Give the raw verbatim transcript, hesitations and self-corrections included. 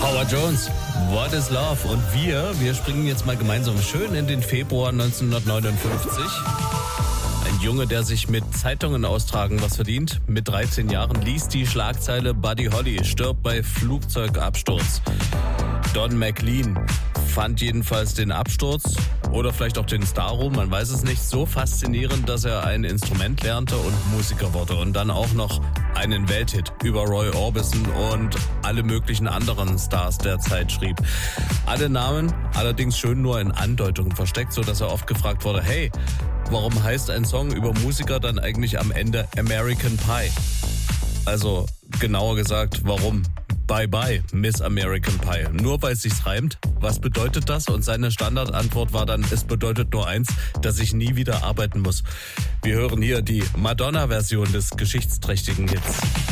Howard Jones, What is Love? Und wir, wir springen jetzt mal gemeinsam schön in den Februar neunzehnhundertneunundfünfzig. Ein Junge, der sich mit Zeitungen austragen was verdient. Mit dreizehn Jahren liest die Schlagzeile Buddy Holly stirbt bei Flugzeugabsturz. Don McLean fand jedenfalls den Absturz oder vielleicht auch den Starro, man weiß es nicht, so faszinierend, dass er ein Instrument lernte und Musiker wurde und dann auch noch einen Welthit über Roy Orbison und alle möglichen anderen Stars der Zeit schrieb. Alle Namen allerdings schön nur in Andeutungen versteckt, so dass er oft gefragt wurde, hey, warum heißt ein Song über Musiker dann eigentlich am Ende American Pie? Also genauer gesagt, warum? Bye bye, Miss American Pie. Nur weil es sich reimt? Was bedeutet das? Und seine Standardantwort war dann, es bedeutet nur eins, dass ich nie wieder arbeiten muss. Wir hören hier die Madonna-Version des geschichtsträchtigen Hits.